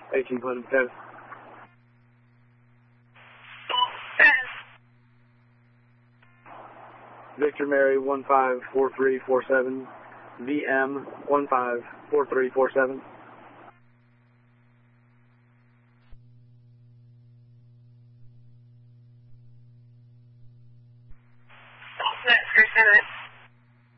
18 Clinton Potato. Victor Mary 154347, VM 154347. That's for 7.